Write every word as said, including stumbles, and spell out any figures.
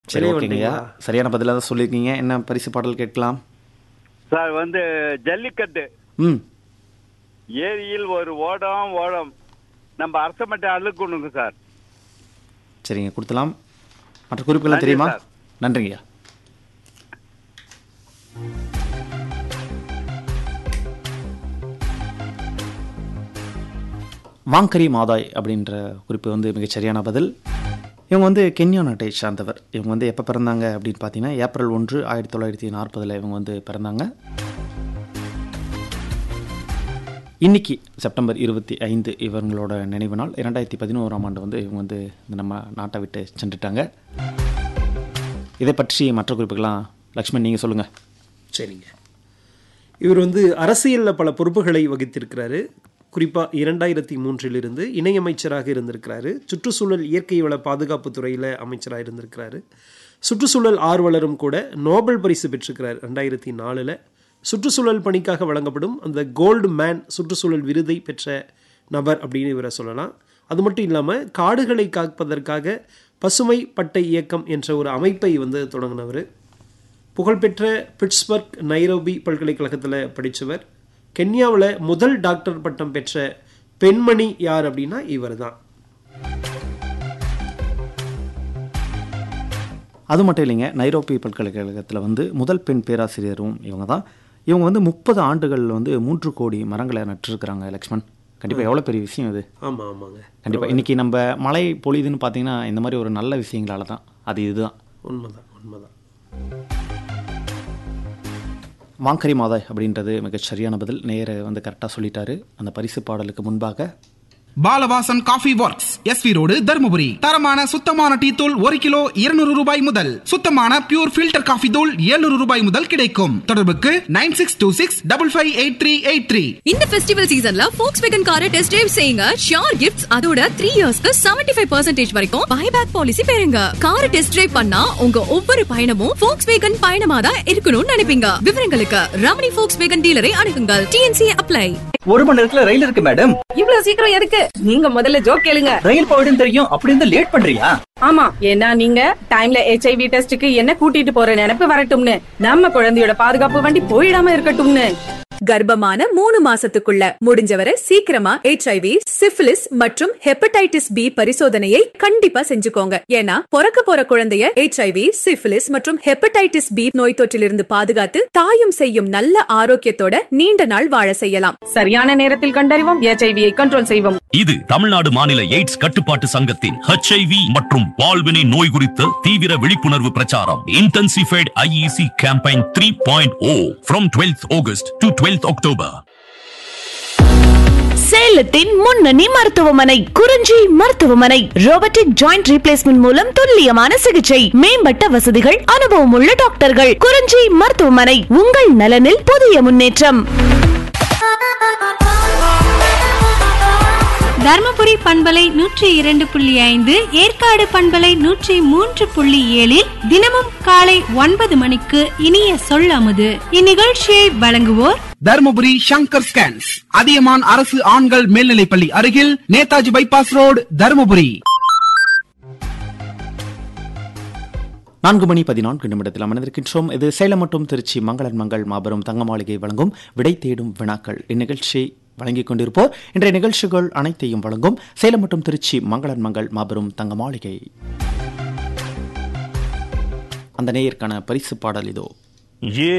சரி, ஓகேங்கய்யா. சரியான பதிலாக தான் சொல்லியிருக்கீங்க. என்ன பரிசு பாடல் கேட்கலாம் சார்? வந்து ஜல்லிக்கட்டு. ம் ஏரியில் ஒரு ஓடம் ஓடம் நம்ம அரசமட்டை அழுக்கணுங்க சார். சரிங்க, கொடுத்துலாம். மற்ற குறிப்புகள்லாம் நன்றி தெரியுமா? சார். நன்றிங்கய்யா. வாங்கரி மாதாய் அப்படின்ற குறிப்பு வந்து மிகச்சரியான பதில். இவங்க வந்து கென்யா நாட்டை சார்ந்தவர். இவங்க வந்து எப்போ பிறந்தாங்க அப்படின்னு பார்த்தீங்கன்னா ஏப்ரல் ஒன்று ஆயிரத்தி தொள்ளாயிரத்தி நாற்பதில் இவங்க வந்து பிறந்தாங்க. இன்னைக்கு செப்டம்பர் இருபத்தி ஐந்து இவங்களோட நினைவு நாள். இரண்டாயிரத்தி பதினோராம் ஆண்டு வந்து இவங்க வந்து நம்ம நாட்டை விட்டு சென்றுட்டாங்க. இதை பற்றி மற்ற குறிப்புகள்லாம் லக்ஷ்மண் நீங்கள் சொல்லுங்கள். சரிங்க. இவர் வந்து அரசியலில் பல பொறுப்புகளை வகித்திருக்கிறாரு. குறிப்பாக இரண்டாயிரத்தி மூன்றிலிருந்து இணையமைச்சராக இருந்திருக்கிறாரு. சுற்றுச்சூழல் இயற்கை வள பாதுகாப்பு துறையில் அமைச்சராக இருந்திருக்கிறாரு. சுற்றுச்சூழல் ஆர்வலரும் கூட. நோபல் பரிசு பெற்றிருக்கிறார் ரெண்டாயிரத்தி நாலில். சுற்றுச்சூழல் பணிக்காக வழங்கப்படும் அந்த கோல்டு மேன் சுற்றுச்சூழல் விருதை பெற்ற நபர் அப்படின்னு இவரை சொல்லலாம். அது மட்டும் இல்லாமல் காடுகளை காப்பதற்காக பசுமை பட்டை இயக்கம் என்ற ஒரு அமைப்பை வந்து தொடங்கினவர். புகழ்பெற்ற பிட்ஸ்பர்க் நைரோபி பல்கலைக்கழகத்தில் படித்தவர். கென்யாவில் முதல் டாக்டர் பட்டம் பெற்ற பெண்மணி யார் அப்படின்னா இவர் தான். அது மட்டும் இல்லைங்க, நைரோபி பல்கலைக்கழகத்தில் வந்து முதல் பெண் பேராசிரியரும் இவங்க தான். இவங்க வந்து முப்பது ஆண்டுகளில் வந்து மூன்று கோடி மரங்களை நட்டுருக்குறாங்க. லக்ஷ்மண், கண்டிப்பாக எவ்வளோ பெரிய விஷயம் இது. ஆமாம் ஆமாங்க, கண்டிப்பாக. இன்றைக்கி நம்ம மழை பொழியுதுன்னு பார்த்தீங்கன்னா இந்த மாதிரி ஒரு நல்ல விஷயங்களால தான். அது இதுதான். உண்மைதான் உண்மைதான். வாங்கரி மாதாய் அப்படின்றது மிகச் சரியான பதில். நேர வந்து கரெக்டாக சொல்லிட்டாரு. அந்த பரிசு பாடலுக்கு முன்பாக Balavasan coffee works, SV road, Dharmapuri. தரமான சுத்தமான டீ தூள் ஒரு கிலோ இருநூறு ரூபாய் முதல். சுத்தமான பியூர் ஃபில்டர் காஃபி தூள் எழுநூறு ரூபாய் முதல் கிடைக்கும். தொடர்புக்கு nine six two six double five eight three eight three. இந்த ஃபெஸ்டிவல் சீசன்ல Volkswagen காரை டெஸ்ட் டிரைவ் செய்யுங்க. ஷியோர் கிஃப்ட்ஸ், அதோட த்ரீ இயர்ஸ்க்கு செவன்டி ஃபைவ் பர்சன்டேஜ் வரைக்கும் பைபேக் பாலிசி பெறுங்க. காரை டெஸ்ட் டிரைவ் பண்ணா உங்க ஒவ்வொரு பயணமும் Volkswagen பயணமா தான் இருக்கணும்னு நினைப்பீங்க. விவரங்களுக்கு ரமணி Volkswagen டீலரை அணுகுங்கள். DNC apply. ஒரு மணி நேரத்துல ரயில் இருக்கு மேடம். இவ்வளவு சீக்கிரம் எதுக்கு? நீங்க முதல்ல ஜோக் கேளுங்க. ரயில் போயிடும் தெரியும், அப்படி இருந்தா லேட் பண்றியா? ஆமா, ஏன்னா நீங்க டைம்ல ஹெச்ஐவி டெஸ்டுக்கு என்ன கூட்டிட்டு போற நினைப்பு வரட்டும்னு, நம்ம குழந்தையோட பாதுகாப்பு வண்டி போயிடாம இருக்கட்டும்னு. கர்ப்பமான மூணு மாசத்துக்குள்ள முடிஞ்சவரை சீக்கிரமா ஹெச்ஐவி, சிஃபிலிஸ் மற்றும் ஹெப்படைட்டிஸ் பி பரிசோதனையை கண்டிப்பா செஞ்சுக்கோங்க. ஏன்னா பிறக்க போற குழந்தைய ஹெச்ஐவி, சிஃபிலிஸ் மற்றும் ஹெப்படைட்டிஸ் பி நோய் தொற்றிலிருந்து பாதுகாத்து தாயும் செய்யும் நல்ல ஆரோக்கியத்தோட நீண்ட நாள் வாழ செய்யலாம். சரியான நேரத்தில் கண்டறிவோம், ஹெச்ஐவியை கண்ட்ரோல் செய்வோம். இது தமிழ்நாடு மாநில எய்ட்ஸ் கட்டுப்பாட்டு சங்கத்தின் ஹெச்ஐவி மற்றும் பால்வினை நோய் குறித்த தீவிர விழிப்புணர்வு பிரச்சாரம். Intensified IEC campaign three point O from twelfth August to twelfth October. சேலத்தின் முன்னணி மருத்துவமனை குறிஞ்சி மருத்துவமனை. ரோபோட்டிக் ஜாயிண்ட் ரீப்ளேஸ்மெண்ட் மூலம் துல்லியமான சிகிச்சை, மேம்பட்ட வசதிகள், அனுபவம் உள்ள டாக்டர்கள். குறிஞ்சி மருத்துவமனை, உங்கள் நலனில் புதிய முன்னேற்றம். தர்மபுரி பண்பலை நூற்றி இரண்டு புள்ளி ஐந்து, ஏற்காடு பண்பலை நூற்றி மூன்று புள்ளி ஏழில் தினமும் காலை ஒன்பது மணிக்கு இனிய சொல்லாமது. இந்நிகழ்ச்சியை வழங்குவோர் தர்மபுரி சங்கர் ஸ்கேன்ஸ், அதியமான் அரசு ஆண்கள் மேல்நிலைப்பள்ளி அருகில், நேதாஜி பைபாஸ் ரோடு, தர்மபுரி. நான்கு மணி பதினான்கு நிமிடத்தில் அமர்ந்திருக்கின்றோம். இது சேலம் மற்றும் திருச்சி மங்களன் மங்கள் மாபெரும் தங்க மாளிகை வழங்கும் விடை தேடும் வினாக்கள். இந்நிகழ்ச்சியை வழங்கிக் கொண்டிருப்போர் இன்றைய நிகழ்ச்சிகள் அனைத்தையும் வழங்கும் சேலம் மற்றும் திருச்சி மங்களன் மங்கள் மாபெரும் தங்க மாளிகை. அந்த நேயருக்கான பரிசு பாடல் இதோ.